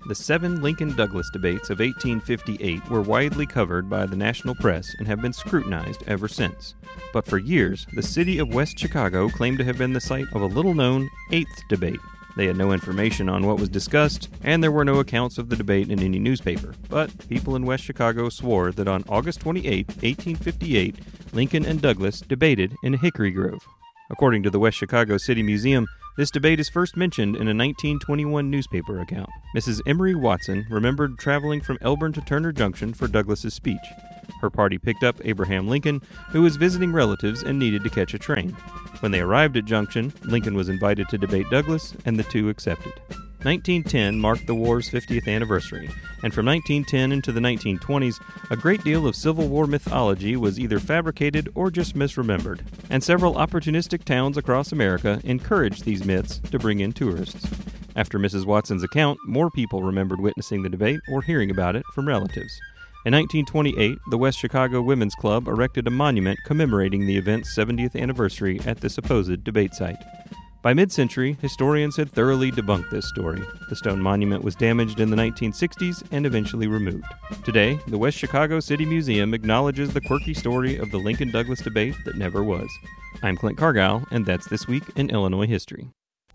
The seven Lincoln-Douglas debates of eighteen fifty-eight were widely covered by the national press and have been scrutinized ever since. But for years, the city of West Chicago claimed to have been the site of a little-known eighth debate. They had no information on what was discussed, and there were no accounts of the debate in any newspaper. But people in West Chicago swore that on August twenty-eighth, eighteen fifty-eight, Lincoln and Douglas debated in a hickory grove. According to the West Chicago City Museum, this debate is first mentioned in a nineteen twenty-one newspaper account. Missus Emery Watson remembered traveling from Elburn to Turner Junction for Douglas's speech. Her party picked up Abraham Lincoln, who was visiting relatives and needed to catch a train. When they arrived at Junction, Lincoln was invited to debate Douglas, and the two accepted. nineteen ten marked the war's fiftieth anniversary, and from nineteen ten into the nineteen twenties, a great deal of Civil War mythology was either fabricated or just misremembered, and several opportunistic towns across America encouraged these myths to bring in tourists. After Missus Watson's account, more people remembered witnessing the debate or hearing about it from relatives. In nineteen twenty-eight, the West Chicago Women's Club erected a monument commemorating the event's seventieth anniversary at the supposed debate site. By mid-century, historians had thoroughly debunked this story. The stone monument was damaged in the nineteen sixties and eventually removed. Today, the West Chicago City Museum acknowledges the quirky story of the Lincoln-Douglas debate that never was. I'm Clint Cargile, and that's This Week in Illinois History.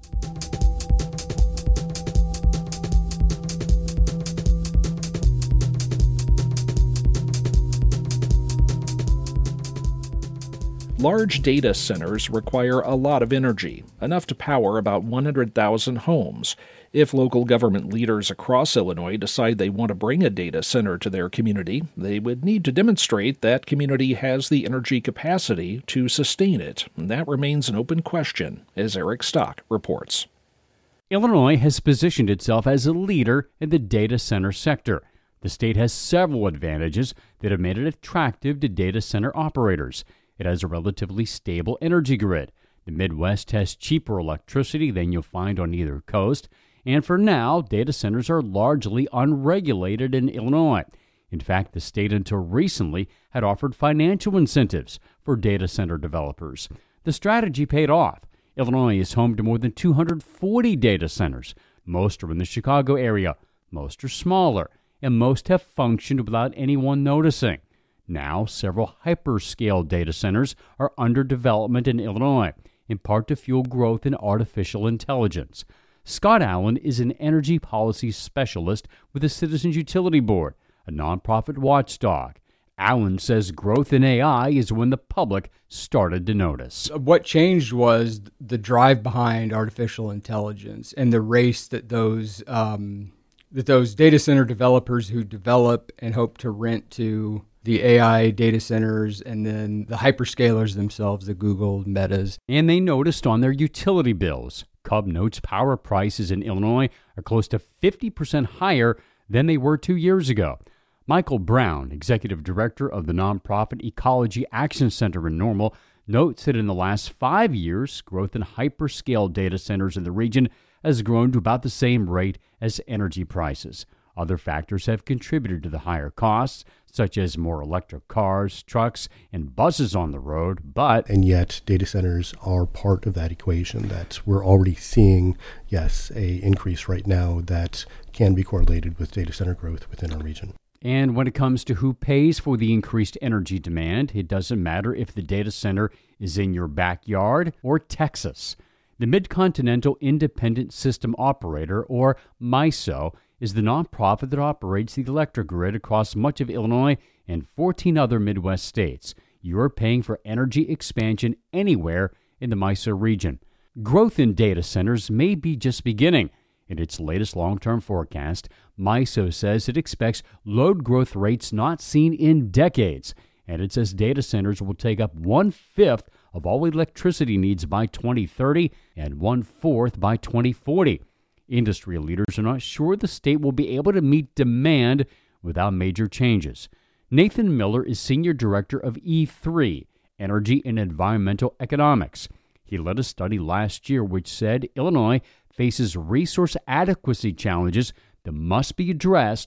Large data centers require a lot of energy, enough to power about one hundred thousand homes. If local government leaders across Illinois decide they want to bring a data center to their community, they would need to demonstrate that community has the energy capacity to sustain it. And that remains an open question, as Eric Stock reports. Illinois has positioned itself as a leader in the data center sector. The state has several advantages that have made it attractive to data center operators. It has a relatively stable energy grid. The Midwest has cheaper electricity than you'll find on either coast. And for now, data centers are largely unregulated in Illinois. In fact, the state until recently had offered financial incentives for data center developers. The strategy paid off. Illinois is home to more than two hundred forty data centers. Most are in the Chicago area. Most are smaller, and most have functioned without anyone noticing. Now, several hyperscale data centers are under development in Illinois, in part to fuel growth in artificial intelligence. Scott Allen is an energy policy specialist with the Citizens Utility Board, a nonprofit watchdog. Allen says growth in A I is when the public started to notice. What changed was the drive behind artificial intelligence and the race that those um, that those data center developers who develop and hope to rent to the A I data centers, and then the hyperscalers themselves, the Google, Metas. And they noticed on their utility bills. Cub notes power prices in Illinois are close to fifty percent higher than they were two years ago. Michael Brown, executive director of the nonprofit Ecology Action Center in Normal, notes that in the last five years, growth in hyperscale data centers in the region has grown to about the same rate as energy prices. Other factors have contributed to the higher costs, such as more electric cars, trucks, and buses on the road, but... And yet, data centers are part of that equation that we're already seeing, yes, a increase right now that can be correlated with data center growth within our region. And when it comes to who pays for the increased energy demand, it doesn't matter if the data center is in your backyard or Texas. The Mid-Continental Independent System Operator, or MISO, is the nonprofit that operates the electric grid across much of Illinois and fourteen other Midwest states. You're paying for energy expansion anywhere in the MISO region. Growth in data centers may be just beginning. In its latest long-term forecast, MISO says it expects load growth rates not seen in decades, and it says data centers will take up one-fifth of all electricity needs by twenty thirty and one-fourth by twenty forty. Industry leaders are not sure the state will be able to meet demand without major changes. Nathan Miller is Senior Director of E three, Energy and Environmental Economics. He led a study last year which said Illinois faces resource adequacy challenges that must be addressed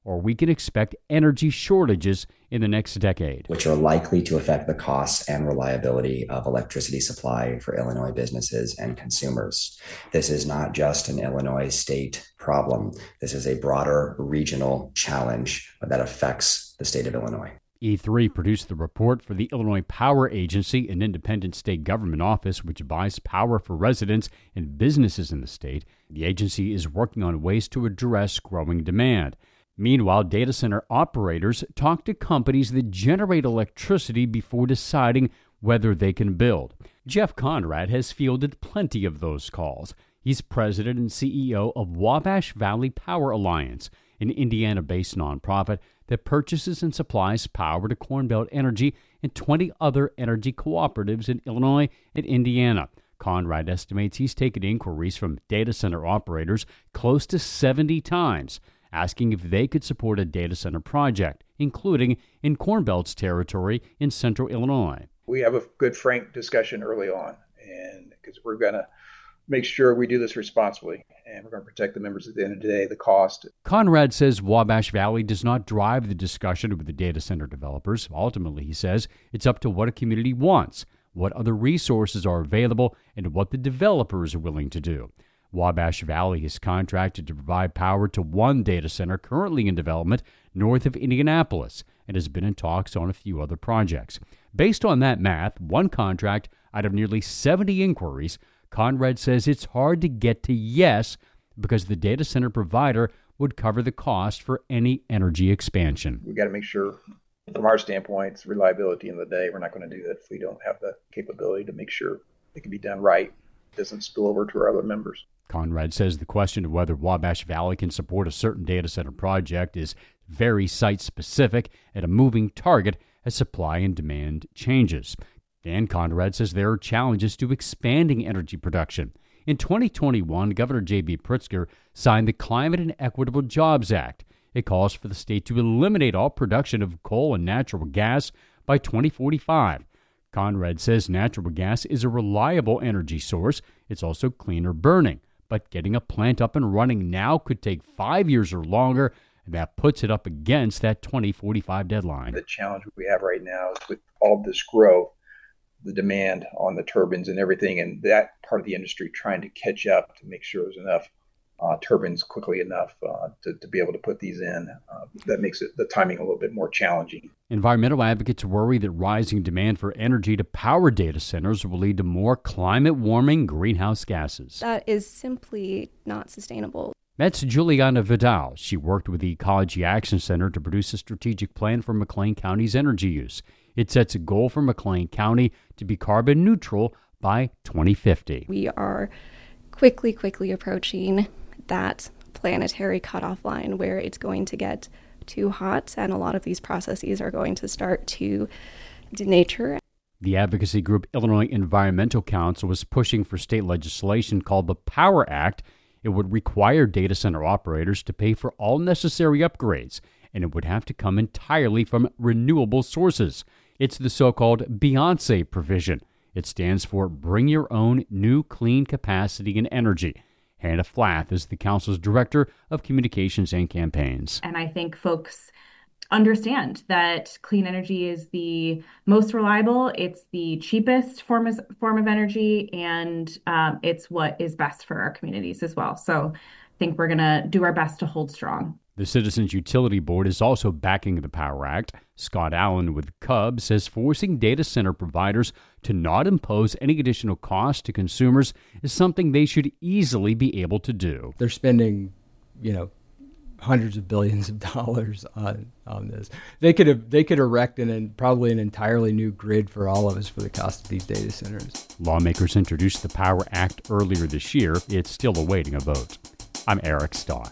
or we can expect energy shortages in the next decade, which are likely to affect the cost and reliability of electricity supply for Illinois businesses and consumers. This is not just an Illinois state problem. This is a broader regional challenge that affects the state of Illinois. E three produced the report for the Illinois Power Agency, an independent state government office which buys power for residents and businesses in the state. The agency is working on ways to address growing demand. Meanwhile, data center operators talk to companies that generate electricity before deciding whether they can build. Jeff Conrad has fielded plenty of those calls. He's president and C E O of Wabash Valley Power Alliance, an Indiana-based nonprofit that purchases and supplies power to Corn Belt Energy and twenty other energy cooperatives in Illinois and Indiana. Conrad estimates he's taken inquiries from data center operators close to seventy times, asking if they could support a data center project, including in Corn Belt's territory in central Illinois. We have a good, frank discussion early on, and because we're going to make sure we do this responsibly, and we're going to protect the members at the end of the day, the cost. Conrad says Wabash Valley does not drive the discussion with the data center developers. Ultimately, he says, it's up to what a community wants, what other resources are available, and what the developers are willing to do. Wabash Valley is contracted to provide power to one data center currently in development north of Indianapolis and has been in talks on a few other projects. Based on that math, one contract out of nearly seventy inquiries, Conrad says it's hard to get to yes because the data center provider would cover the cost for any energy expansion. We got to make sure, from our standpoint, it's reliability in the day. We're not going to do that if we don't have the capability to make sure it can be done right. It doesn't spill over to our other members. Conrad says the question of whether Wabash Valley can support a certain data center project is very site-specific and a moving target as supply and demand changes. Dan Conrad says there are challenges to expanding energy production. In twenty twenty-one, Governor J B. Pritzker signed the Climate and Equitable Jobs Act. It calls for the state to eliminate all production of coal and natural gas by twenty forty-five. Conrad says natural gas is a reliable energy source. It's also cleaner burning. But getting a plant up and running now could take five years or longer, and that puts it up against that twenty forty-five deadline. The challenge we have right now is with all this growth, the demand on the turbines and everything, and that part of the industry trying to catch up to make sure there's enough uh, turbines quickly enough uh, to, to be able to put these in. Uh, that makes it the timing a little bit more challenging. Environmental advocates worry that rising demand for energy to power data centers will lead to more climate-warming greenhouse gases. That is simply not sustainable. That's Juliana Vidal. She worked with the Ecology Action Center to produce a strategic plan for McLean County's energy use. It sets a goal for McLean County to be carbon neutral by twenty fifty. We are quickly, quickly approaching that planetary cutoff line where it's going to get too hot and a lot of these processes are going to start to denature. The advocacy group Illinois Environmental Council was pushing for state legislation called the Power Act. It would require data center operators to pay for all necessary upgrades, and it would have to come entirely from renewable sources. It's the so-called Beyonce provision. It stands for Bring Your Own New Clean Capacity and Energy. Hannah Flath is the council's director of communications and campaigns. And I think folks understand that clean energy is the most reliable, it's the cheapest form of, form of energy, and um, it's what is best for our communities as well. So I think we're going to do our best to hold strong. The Citizens Utility Board is also backing the Power Act. Scott Allen with C U B says forcing data center providers to not impose any additional cost to consumers is something they should easily be able to do. They're spending, you know, hundreds of billions of dollars on on this. They could have they could erect an, an probably an entirely new grid for all of us for the cost of these data centers. Lawmakers introduced the Power Act earlier this year. It's still awaiting a vote. I'm Eric Stock.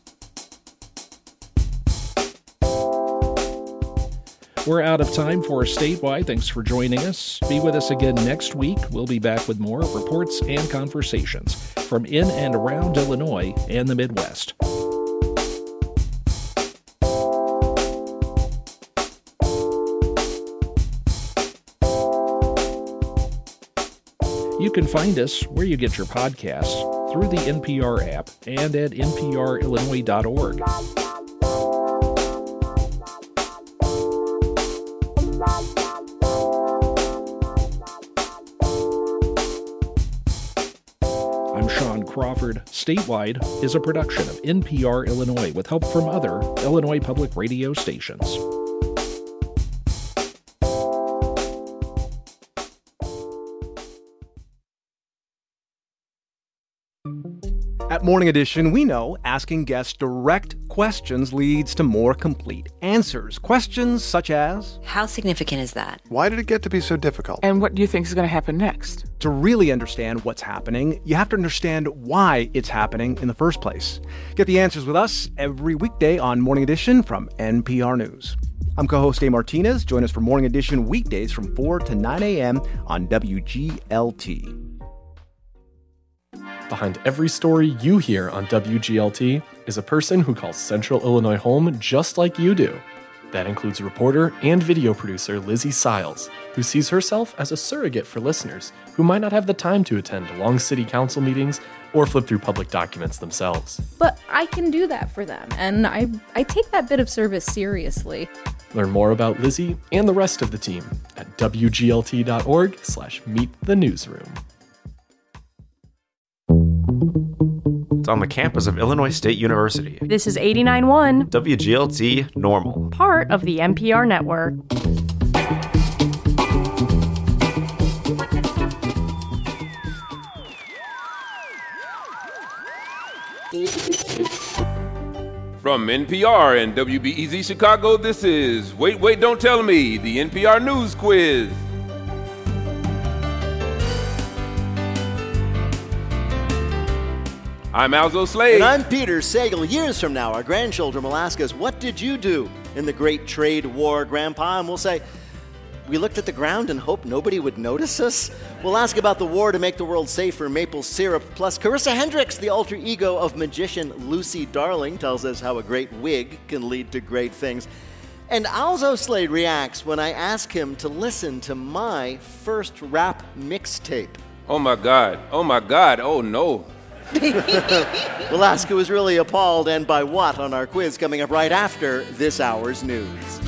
We're out of time for Statewide. Thanks for joining us. Be with us again next week. We'll be back with more reports and conversations from in and around Illinois and the Midwest. You can find us where you get your podcasts through the N P R app and at N P R Illinois dot org. Sean Crawford. Statewide is a production of N P R Illinois with help from other Illinois public radio stations. At Morning Edition, we know asking guests direct questions leads to more complete answers. Questions such as, how significant is that? Why did it get to be so difficult? And what do you think is going to happen next? To really understand what's happening, you have to understand why it's happening in the first place. Get the answers with us every weekday on Morning Edition from N P R News. I'm co-host Dave Martinez. Join us for Morning Edition weekdays from four to nine a.m. on W G L T. Behind every story you hear on W G L T is a person who calls Central Illinois home just like you do. That includes reporter and video producer Lizzie Siles, who sees herself as a surrogate for listeners who might not have the time to attend long city council meetings or flip through public documents themselves. But I can do that for them, and I, I take that bit of service seriously. Learn more about Lizzie and the rest of the team at W G L T dot org slash meet the newsroom. It's on the campus of Illinois State University. This is eighty-nine point one W G L T Normal, part of the N P R network. From N P R and W B E Z Chicago, this is Wait, Wait, Don't Tell Me, the N P R News Quiz. I'm Alzo Slade. And I'm Peter Sagal. Years from now, our grandchildren will ask us, what did you do in the Great Trade War, Grandpa? And we'll say, we looked at the ground and hoped nobody would notice us. We'll ask about the war to make the world safer, maple syrup. Plus, Carissa Hendricks, the alter ego of magician Lucy Darling, tells us how a great wig can lead to great things. And Alzo Slade reacts when I ask him to listen to my first rap mixtape. Oh my God, oh my God, oh no. We'll ask who was really appalled and by what on our quiz coming up right after this hour's news.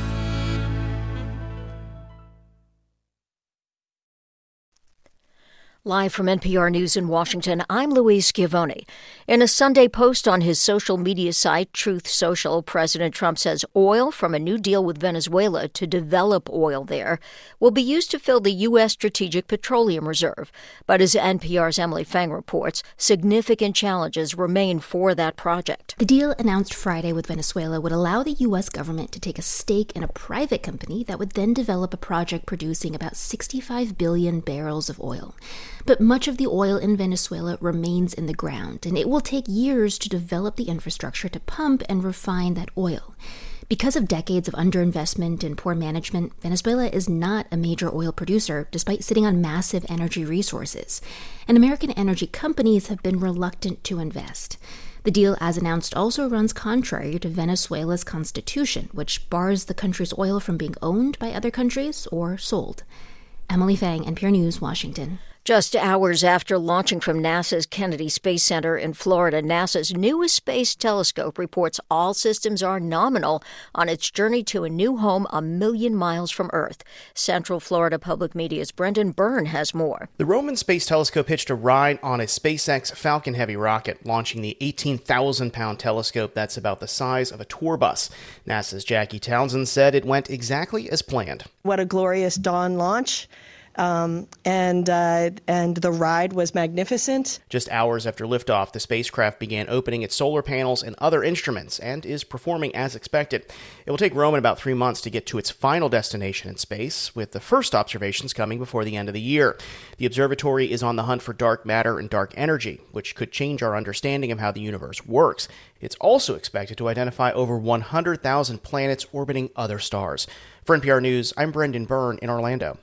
Live from N P R News in Washington, I'm Louise Schiavone. In a Sunday post on his social media site, Truth Social, President Trump says oil from a new deal with Venezuela to develop oil there will be used to fill the U S. Strategic Petroleum Reserve. But as N P R's Emily Fang reports, significant challenges remain for that project. The deal announced Friday with Venezuela would allow the U S government to take a stake in a private company that would then develop a project producing about sixty-five billion barrels of oil. But much of the oil in Venezuela remains in the ground, and it will take years to develop the infrastructure to pump and refine that oil. Because of decades of underinvestment and poor management, Venezuela is not a major oil producer, despite sitting on massive energy resources. And American energy companies have been reluctant to invest. The deal, as announced, also runs contrary to Venezuela's constitution, which bars the country's oil from being owned by other countries or sold. Emily Fang, N P R News, Washington. Just hours after launching from NASA's Kennedy Space Center in Florida, NASA's newest space telescope reports all systems are nominal on its journey to a new home a million miles from Earth. Central Florida Public Media's Brendan Byrne has more. The Roman Space Telescope hitched a ride on a SpaceX Falcon Heavy rocket, launching the eighteen thousand pound telescope that's about the size of a tour bus. NASA's Jackie Townsend said it went exactly as planned. What a glorious dawn launch. Um, and uh, and the ride was magnificent. Just hours after liftoff, the spacecraft began opening its solar panels and other instruments and is performing as expected. It will take Roman about three months to get to its final destination in space, with the first observations coming before the end of the year. The observatory is on the hunt for dark matter and dark energy, which could change our understanding of how the universe works. It's also expected to identify over one hundred thousand planets orbiting other stars. For N P R News, I'm Brendan Byrne in Orlando.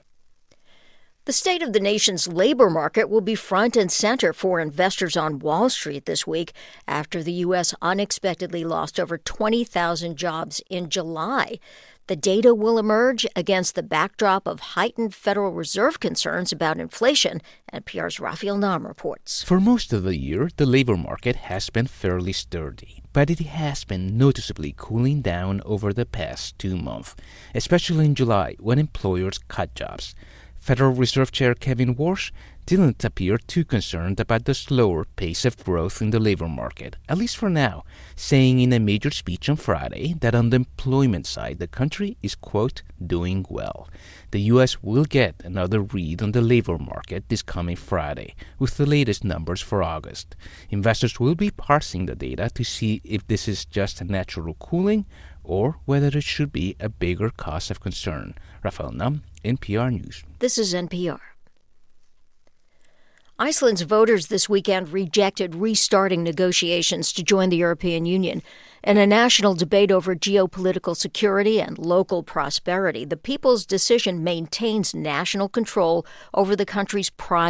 The state of the nation's labor market will be front and center for investors on Wall Street this week after the U S unexpectedly lost over twenty thousand jobs in July. The data will emerge against the backdrop of heightened Federal Reserve concerns about inflation, N P R's Raphael Nam reports. For most of the year, the labor market has been fairly sturdy, but it has been noticeably cooling down over the past two months, especially in July when employers cut jobs. Federal Reserve Chair Kevin Warsh didn't appear too concerned about the slower pace of growth in the labor market, at least for now, saying in a major speech on Friday that on the employment side, the country is, quote, doing well. The U S will get another read on the labor market this coming Friday, with the latest numbers for August. Investors will be parsing the data to see if this is just a natural cooling or whether it should be a bigger cause of concern. Rafael Nam, N P R News. This is N P R. Iceland's voters this weekend rejected restarting negotiations to join the European Union. In a national debate over geopolitical security and local prosperity, the people's decision maintains national control over the country's pride